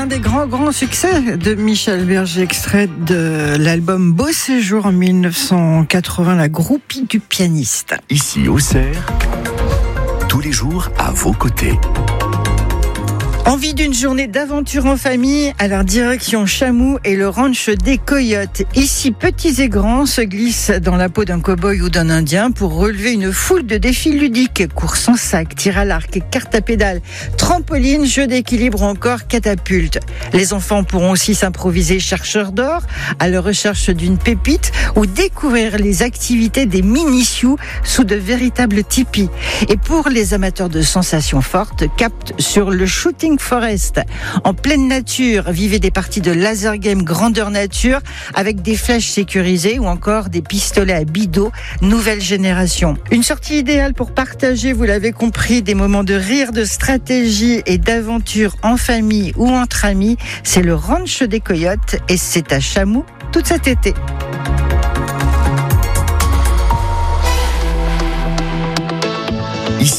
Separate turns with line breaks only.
l'un des grands succès de Michel Berger, extrait de l'album Beau Séjour en 1980, la groupie du pianiste.
Ici Auxerre, tous les jours à vos côtés.
Envie d'une journée d'aventure en famille? Alors direction Chamoux et le ranch des Coyotes. Ici, petits et grands se glissent dans la peau d'un cow-boy ou d'un indien pour relever une foule de défis ludiques. Course en sac, tir à l'arc, carte à pédale, trampoline, jeu d'équilibre ou encore catapulte. Les enfants pourront aussi s'improviser chercheurs d'or à la recherche d'une pépite ou découvrir les activités des mini-sioux sous de véritables tipis. Et pour les amateurs de sensations fortes, capte sur le Shooting Forest. En pleine nature, vivez des parties de laser game grandeur nature avec des flèches sécurisées ou encore des pistolets à bidot nouvelle génération. Une sortie idéale pour partager, vous l'avez compris, des moments de rire, de stratégie et d'aventure en famille ou entre amis. C'est le ranch des Coyotes et c'est à Chamoux tout cet été.